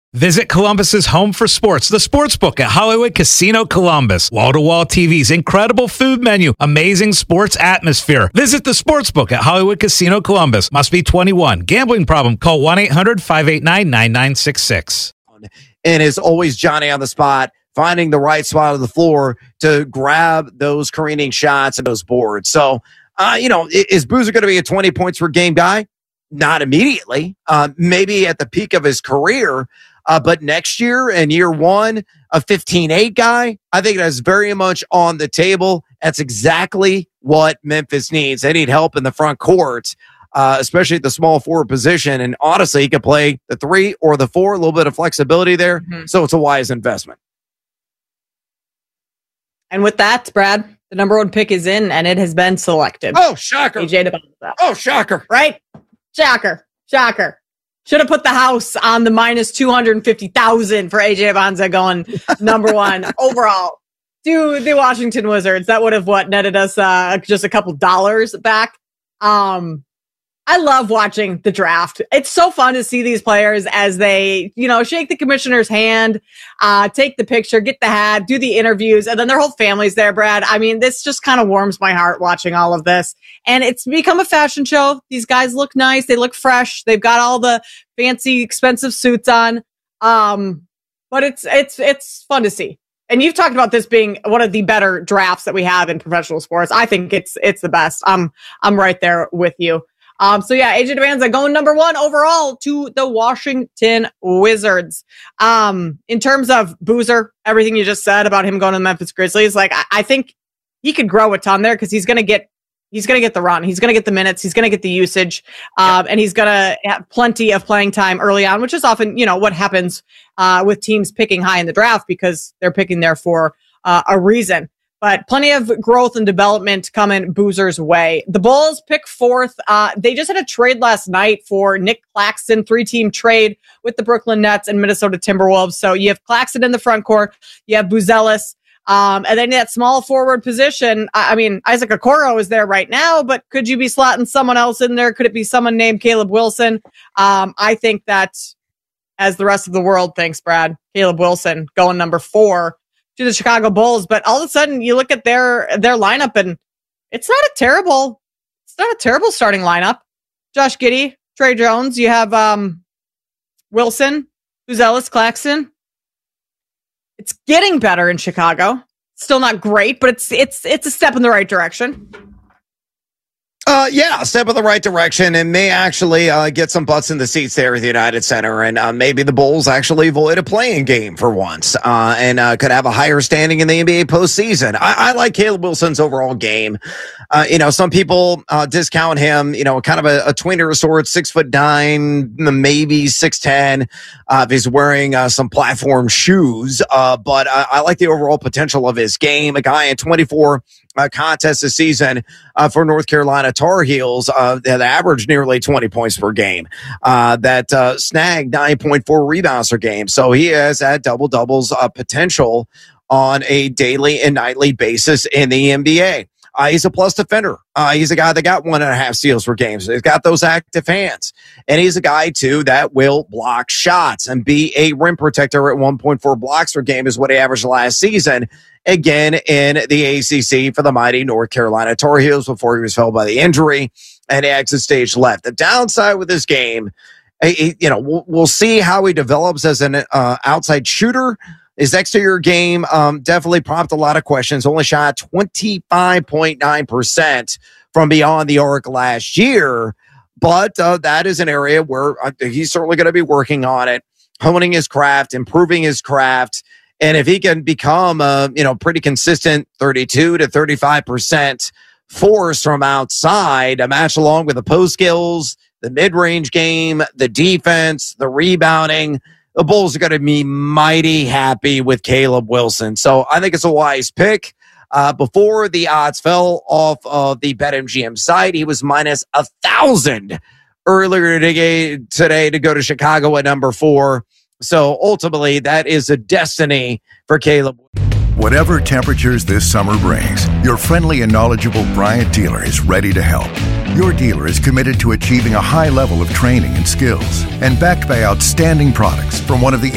Visit Columbus's home for sports, the Sportsbook at Hollywood Casino Columbus. Wall-to-wall TVs, incredible food menu, amazing sports atmosphere. Visit the Sportsbook at Hollywood Casino Columbus. Must be 21. Gambling problem? Call 1-800-589-9966. And is always Johnny on the spot, finding the right spot of the floor to grab those careening shots and those boards. So, is Boozer going to be a 20 points per game guy? Not immediately. Maybe at the peak of his career. But next year and year one, a 15-8 guy, I think that's very much on the table. That's exactly what Memphis needs. They need help in the front court, especially at the small forward position. And honestly, he could play the 3 or the 4, a little bit of flexibility there. Mm-hmm. So it's a wise investment. And with that, Brad, the number 1 pick is in, and it has been selected. Oh, shocker. AJ Dybala. Oh, shocker. Right? Shocker. Should have put the house on the minus 250,000 for AJ Bonza going number 1 overall to the Washington Wizards. That would have netted us just a couple dollars back. I love watching the draft. It's so fun to see these players as they, shake the commissioner's hand, take the picture, get the hat, do the interviews, and then their whole family's there, Brad. I mean, this just kind of warms my heart watching all of this. And it's become a fashion show. These guys look nice. They look fresh. They've got all the fancy, expensive suits on. But it's fun to see. And you've talked about this being one of the better drafts that we have in professional sports. I think it's the best. I'm right there with you. AJ Dybala going number 1 overall to the Washington Wizards. In terms of Boozer, everything you just said about him going to the Memphis Grizzlies, I think he could grow a ton there because he's going to get the run. He's going to get the minutes. He's going to get the usage. And he's going to have plenty of playing time early on, which is often, what happens with teams picking high in the draft because they're picking there for a reason. But plenty of growth and development coming Boozer's way. The Bulls pick 4th. They just had a trade last night for Nick Claxton, 3-team trade with the Brooklyn Nets and Minnesota Timberwolves. So you have Claxton in the front court. You have Buzelis. And then that small forward position, Isaac Okoro is there right now, but could you be slotting someone else in there? Could it be someone named Caleb Wilson? I think that, as the rest of the world thinks, Brad, Caleb Wilson going number 4 to the Chicago Bulls. But all of a sudden you look at their lineup and it's not a terrible starting lineup. Josh Giddey, Trey Jones, you have Wilson, Buzelis, Claxton. It's getting better in Chicago. Still not great, but it's a step in the right direction. A step in the right direction, and may actually get some butts in the seats there at the United Center, and maybe the Bulls actually avoid a play-in game for once, and could have a higher standing in the NBA postseason. I like Caleb Wilson's overall game. Some people discount him, kind of a tweener of sorts, 6'9", maybe 6'10", if he's wearing some platform shoes. But I like the overall potential of his game. A guy in 24 contests this season for North Carolina Tar Heels that averaged nearly 20 points per game, that snagged 9.4 rebounds per game. So he has that double-doubles potential on a daily and nightly basis in the NBA. He's a plus defender. He's a guy that got 1.5 steals per game. So he's got those active hands. And he's a guy, too, that will block shots and be a rim protector at 1.4 blocks per game is what he averaged last season. Again, in the ACC for the mighty North Carolina Tar Heels before he was felled by the injury and exit stage left. The downside with this game, we'll see how he develops as an outside shooter. His exterior game definitely prompted a lot of questions. Only shot 25.9% from beyond the arc last year. But that is an area where he's certainly going to be working on it, honing his craft, improving his craft. And if he can become pretty consistent 32 to 35% force from outside, a match along with the post skills, the mid-range game, the defense, the rebounding, the Bulls are going to be mighty happy with Caleb Wilson. So I think it's a wise pick. Before the odds fell off of the BetMGM site, he was minus 1,000 earlier today to go to Chicago at number 4. So ultimately, that is a destiny for Caleb. Whatever temperatures this summer brings, your friendly and knowledgeable Bryant dealer is ready to help. Your dealer is committed to achieving a high level of training and skills, and backed by outstanding products from one of the